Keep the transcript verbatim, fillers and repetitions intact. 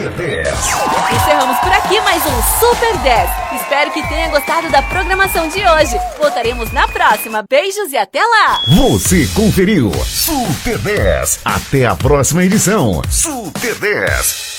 Super dez. Encerramos por aqui mais um Super dez. Espero que tenha gostado da programação de hoje. Voltaremos na próxima. Beijos e até lá! Você conferiu Super dez. Até a próxima edição. Super dez.